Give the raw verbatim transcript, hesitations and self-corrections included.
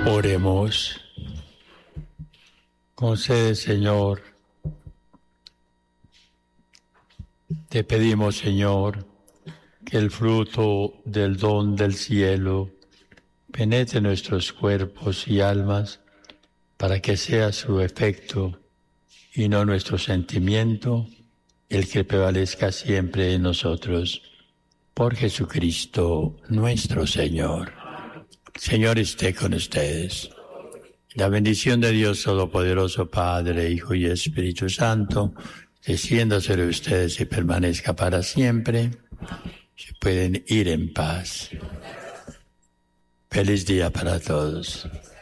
Oremos. Concede, Señor, te pedimos, Señor, que el fruto del don del cielo penetre nuestros cuerpos y almas para que sea su efecto y no nuestro sentimiento el que prevalezca siempre en nosotros. Por Jesucristo nuestro Señor. Señor esté con ustedes. La bendición de Dios Todopoderoso, Padre, Hijo y Espíritu Santo, descienda sobre ustedes y permanezca para siempre. Se pueden ir en paz. Feliz día para todos.